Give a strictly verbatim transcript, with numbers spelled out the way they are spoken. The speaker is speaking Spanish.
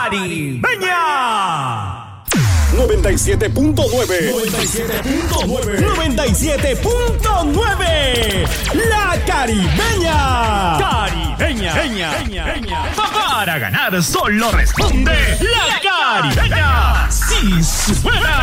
Caribeña. noventa y siete punto nueve. noventa y siete punto nueve. noventa y siete punto nueve. La Caribeña. Caribeña. Peña, Peña, Peña. Para ganar solo responde La Caribeña. Sí, suena.